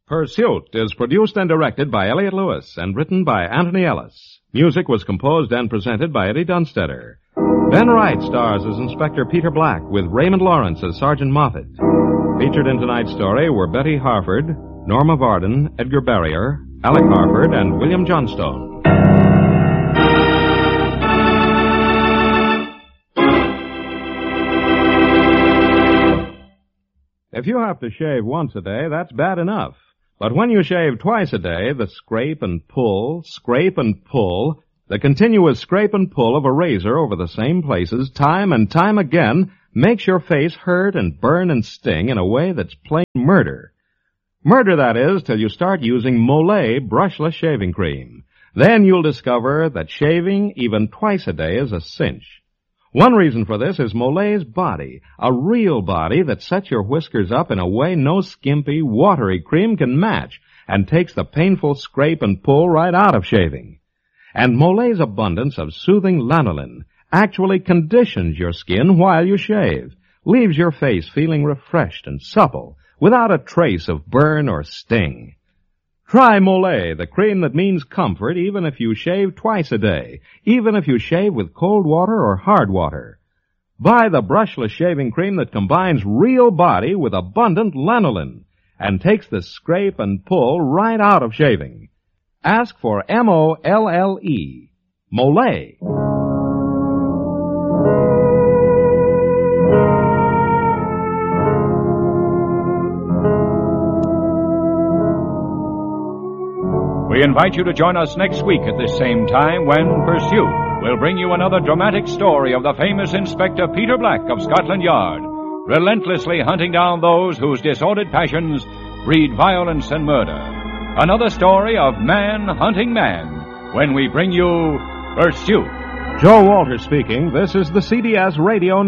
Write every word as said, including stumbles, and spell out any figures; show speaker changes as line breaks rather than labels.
Pursuit is produced and directed by Elliott Lewis and written by Anthony Ellis. Music was composed and presented by Eddie Dunstetter. Ben Wright stars as Inspector Peter Black with Raymond Lawrence as Sergeant Moffat. Featured in tonight's story were Betty Harford, Norma Varden, Edgar Barrier, Alec Harford, and William Johnstone. If you have to shave once a day, that's bad enough. But when you shave twice a day, the scrape and pull, scrape and pull, the continuous scrape and pull of a razor over the same places time and time again makes your face hurt and burn and sting in a way that's plain murder. Murder, that is, till you start using Molay brushless shaving cream. Then you'll discover that shaving even twice a day is a cinch. One reason for this is Molay's body, a real body that sets your whiskers up in a way no skimpy, watery cream can match and takes the painful scrape and pull right out of shaving. And Molay's abundance of soothing lanolin actually conditions your skin while you shave, leaves your face feeling refreshed and supple, without a trace of burn or sting. Try Molay, the cream that means comfort even if you shave twice a day, even if you shave with cold water or hard water. Buy the brushless shaving cream that combines real body with abundant lanolin and takes the scrape and pull right out of shaving. Ask for M O L L E, Molay.
We invite you to join us next week at this same time when Pursuit will bring you another dramatic story of the famous Inspector Peter Black of Scotland Yard, relentlessly hunting down those whose disordered passions breed violence and murder. Another story of man hunting man when we bring you Pursuit.
Joe Walter speaking. This is the C B S Radio